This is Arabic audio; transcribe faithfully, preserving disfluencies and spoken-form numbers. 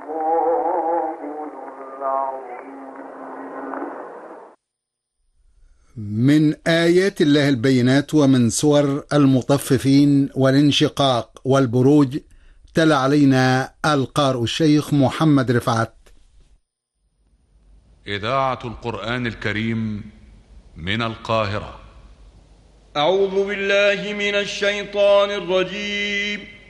من آيات الله البينات ومن سور المطففين والانشقاق والبروج. تلا علينا القارئ الشيخ محمد رفعت. إذاعة القرآن الكريم من القاهرة. أعوذ بالله من الشيطان الرجيم.